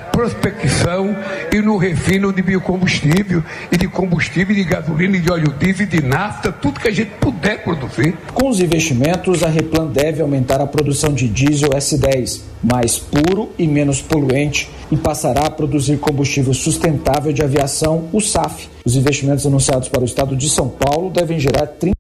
prospecção e no refino de biocombustível e de combustível, de gasolina, de óleo diesel, de nafta, tudo que a gente puder produzir. Com os investimentos, a Replan deve aumentar a produção de diesel S10, mais puro e menos poluente, e passará a produzir combustível sustentável de aviação, o SAF. Os investimentos anunciados para o estado de São Paulo devem gerar 30